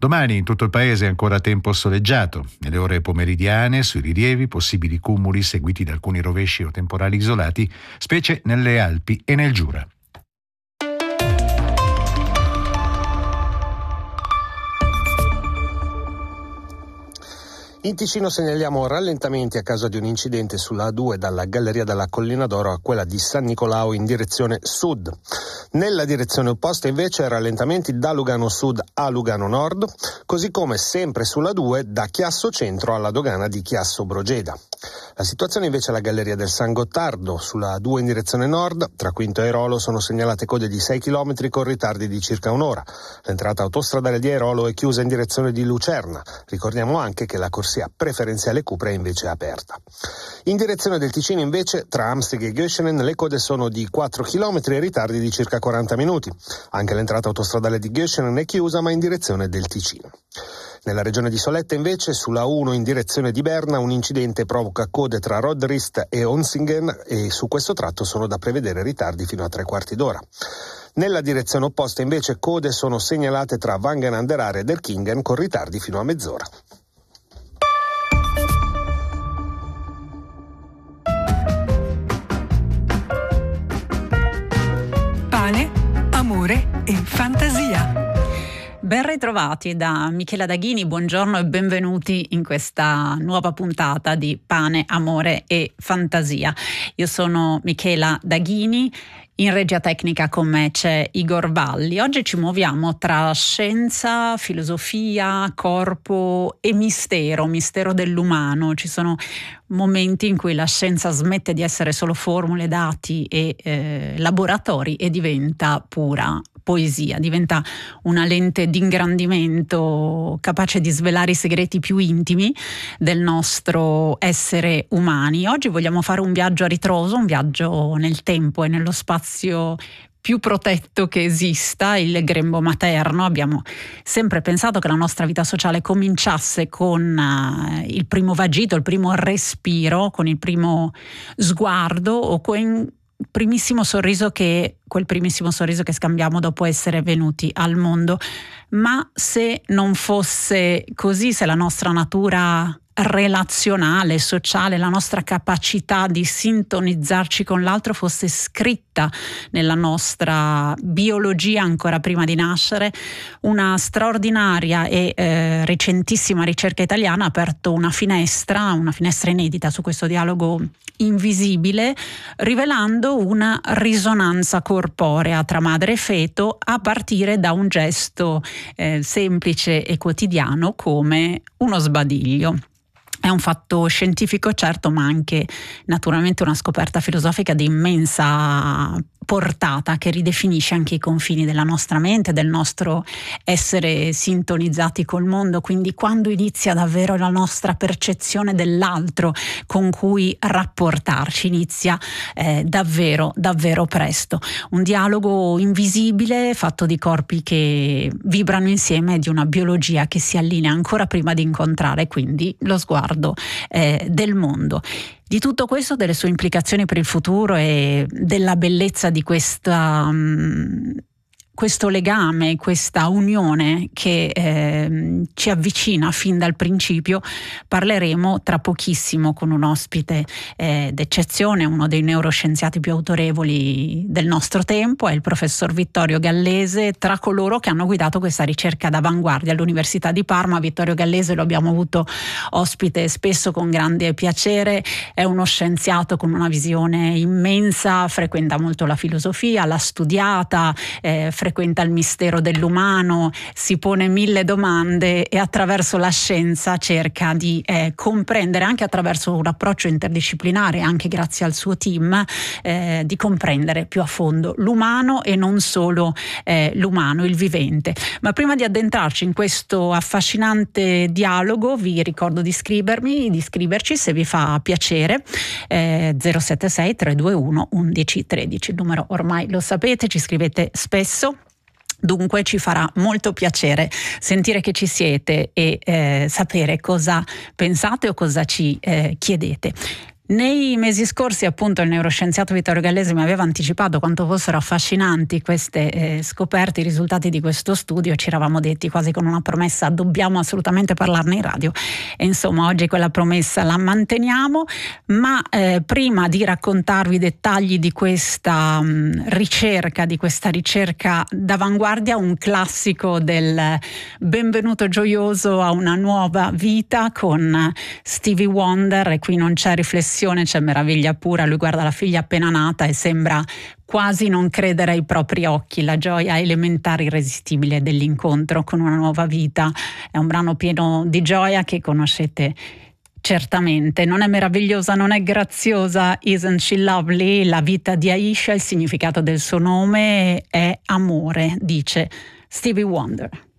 Domani in tutto il paese è ancora tempo soleggiato. Nelle ore pomeridiane, sui rilievi, possibili cumuli seguiti da alcuni rovesci o temporali isolati, specie nelle Alpi e nel Giura. In Ticino segnaliamo rallentamenti a causa di un incidente sulla A2 dalla Galleria della Collina d'Oro a quella di San Nicolao in direzione sud. Nella direzione opposta invece rallentamenti da Lugano Sud a Lugano Nord, così come sempre sulla 2 da Chiasso Centro alla dogana di Chiasso Brogeda. La situazione invece alla Galleria del San Gottardo, sulla 2 in direzione nord, tra Quinto e Airolo sono segnalate code di 6 km con ritardi di circa un'ora. L'entrata autostradale di Airolo è chiusa in direzione di Lucerna. Ricordiamo anche che la corsia preferenziale Cupra è invece aperta. In direzione del Ticino invece, tra Amsteg e Göschenen, le code sono di 4 km e ritardi di circa 40 minuti. Anche l'entrata autostradale di Göschenen è chiusa ma in direzione del Ticino. Nella regione di Soletta invece, sulla 1 in direzione di Berna, un incidente provoca code tra Rodrist e Onsingen e su questo tratto sono da prevedere ritardi fino a 3/4 d'ora. Nella direzione opposta invece code sono segnalate tra Wangen an der Aare ed Erkingen con ritardi fino a mezz'ora. Pane, amore e fantasia. Ben ritrovati da Michela Daghini, buongiorno e benvenuti in questa nuova puntata di Pane, Amore e Fantasia. Io sono Michela Daghini, in regia tecnica con me c'è Igor Valli. Oggi ci muoviamo tra scienza, filosofia, corpo e mistero dell'umano. Ci sono momenti in cui la scienza smette di essere solo formule, dati e laboratori e diventa pura poesia, diventa una lente d'ingrandimento capace di svelare i segreti più intimi del nostro essere umani. Oggi vogliamo fare un viaggio a ritroso, un viaggio nel tempo e nello spazio più protetto che esista, il grembo materno. Abbiamo sempre pensato che la nostra vita sociale cominciasse con il primo vagito, il primo respiro, con il primo sguardo o con quel primissimo sorriso che scambiamo dopo essere venuti al mondo. Ma se non fosse così, se la nostra natura relazionale, sociale, la nostra capacità di sintonizzarci con l'altro fosse scritta nella nostra biologia ancora prima di nascere, una straordinaria e recentissima ricerca italiana ha aperto una finestra inedita su questo dialogo invisibile, rivelando una risonanza corporea tra madre e feto a partire da un gesto semplice e quotidiano come uno sbadiglio. È un fatto scientifico certo, ma anche naturalmente una scoperta filosofica di immensa portata che ridefinisce anche i confini della nostra mente, del nostro essere sintonizzati col mondo. Quindi quando inizia davvero la nostra percezione dell'altro con cui rapportarci, inizia davvero presto. Un dialogo invisibile fatto di corpi che vibrano insieme e di una biologia che si allinea ancora prima di incontrare quindi lo sguardo del mondo. Di tutto questo, delle sue implicazioni per il futuro e della bellezza di questo legame, questa unione che ci avvicina fin dal principio, parleremo tra pochissimo con un ospite d'eccezione, uno dei neuroscienziati più autorevoli del nostro tempo, è il professor Vittorio Gallese, tra coloro che hanno guidato questa ricerca d'avanguardia all'Università di Parma. Vittorio Gallese lo abbiamo avuto ospite spesso con grande piacere, è uno scienziato con una visione immensa, frequenta molto la filosofia, l'ha studiata, frequenta il mistero dell'umano, si pone 1000 domande e attraverso la scienza cerca di comprendere, anche attraverso un approccio interdisciplinare, anche grazie al suo team, di comprendere più a fondo l'umano e non solo l'umano, il vivente. Ma prima di addentrarci in questo affascinante dialogo vi ricordo di iscriverci se vi fa piacere, 076 321 1113, il numero ormai lo sapete, ci scrivete spesso. Dunque ci farà molto piacere sentire che ci siete e sapere cosa pensate o cosa ci chiedete. Nei mesi scorsi appunto il neuroscienziato Vittorio Gallesi mi aveva anticipato quanto fossero affascinanti queste scoperte, i risultati di questo studio. Ci eravamo detti quasi con una promessa: dobbiamo assolutamente parlarne in radio, e insomma oggi quella promessa la manteniamo. Ma prima di raccontarvi i dettagli di questa ricerca d'avanguardia, un classico del benvenuto gioioso a una nuova vita con Stevie Wonder. E qui non c'è riflessione, c'è meraviglia pura. Lui guarda la figlia appena nata e sembra quasi non credere ai propri occhi, la gioia elementare irresistibile dell'incontro con una nuova vita. È un brano pieno di gioia che conoscete certamente. Non è meravigliosa, non è graziosa? Isn't she lovely? La vita di Aisha, il significato del suo nome è amore, dice Stevie Wonder.